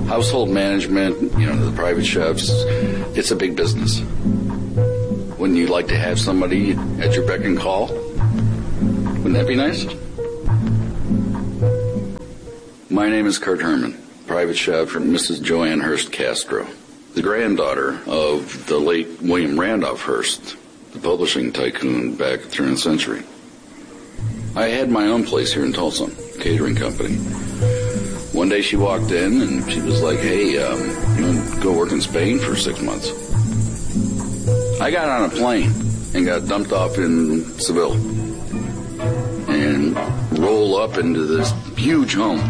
household management, the private chefs, it's a big business. Wouldn't you like to have somebody at your beck and call? Wouldn't that be nice? My name is Kurt Herman, private chef for Mrs. Joanne Hearst Castro, the granddaughter of the late William Randolph Hearst, the publishing tycoon back at the turn of the century. I had my own place here in Tulsa, catering company. One day she walked in and she was like, hey, you want to go work in Spain for 6 months? I got on a plane and got dumped off in Seville and roll up into this huge home.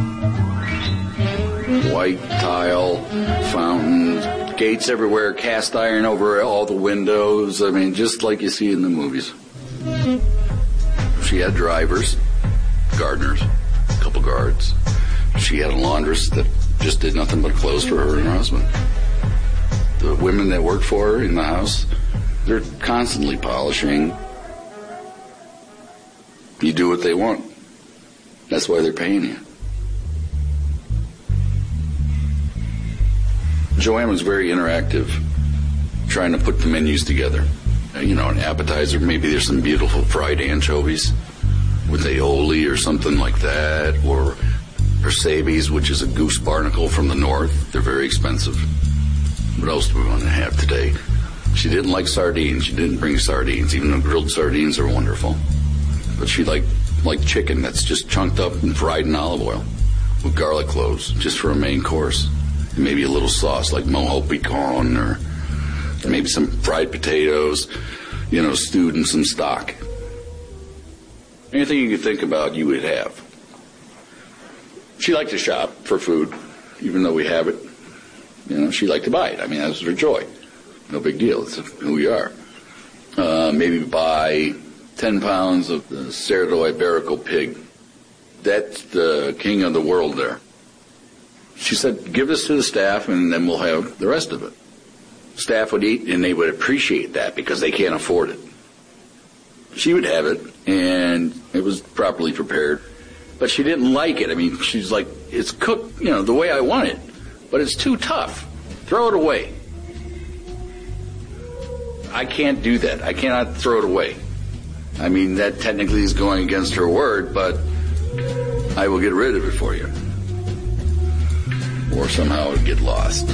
White tile, fountains, gates everywhere, cast iron over all the windows. I mean, just like you see in the movies. She had drivers, gardeners, a couple guards. She had a laundress that just did nothing but clothes for her and her husband. The women that worked for her in the house, they're constantly polishing. You do what they want. That's why they're paying you. Joanne was very interactive, trying to put the menus together. An appetizer, maybe there's some beautiful fried anchovies with aioli or something like that, or percebes, which is a goose barnacle from the north. They're very expensive. What else do we want to have today? She didn't like sardines. She didn't bring sardines, even though grilled sardines are wonderful. But she liked chicken that's just chunked up and fried in olive oil with garlic cloves, just for a main course. And maybe a little sauce like mojo pican, or maybe some fried potatoes, stewed in some stock. Anything you could think about, you would have. She liked to shop for food, even though we have it. She liked to buy it. I mean, that was her joy. No big deal. It's who we are. Maybe buy 10 pounds of the Cerdo Iberico pig. That's the king of the world there. She said, give this to the staff and then we'll have the rest of it. Staff would eat and they would appreciate that because they can't afford it. She would have it and it was properly prepared. But she didn't like it. I mean, she's like, it's cooked, the way I want it. But it's too tough. Throw it away. I can't do that. I cannot throw it away. I mean, that technically is going against her word, but I will get rid of it for you. Or somehow it would get lost.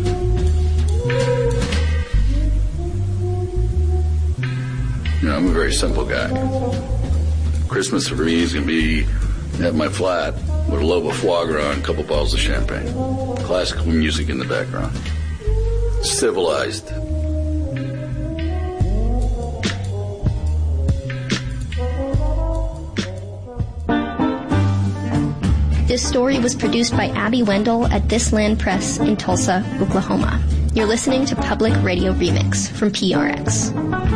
I'm a very simple guy. Christmas for me is going to be at my flat with a lobe of foie gras and a couple bottles of champagne. Classical music in the background. Civilized. This story was produced by Abby Wendell at This Land Press in Tulsa, Oklahoma. You're listening to Public Radio Remix from PRX.